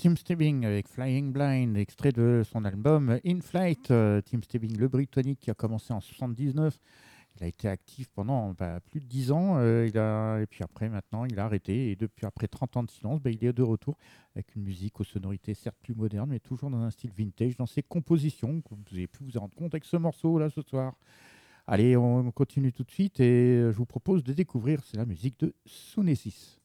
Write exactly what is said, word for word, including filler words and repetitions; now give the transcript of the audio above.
Tim Stebbing avec Flying Blind, extrait de son album In Flight. Euh, Tim Stebbing, le Britannique, qui a commencé en soixante-dix-neuf. Il a été actif pendant bah, plus de dix ans. Euh, il a... Et puis après, maintenant, il a arrêté. Et depuis, après trente ans de silence, bah, il est de retour avec une musique aux sonorités certes plus modernes, mais toujours dans un style vintage dans ses compositions. Comme vous avez pu vous en rendre compte avec ce morceau-là ce soir. Allez, on continue tout de suite et je vous propose de découvrir, c'est la musique de Sunesis.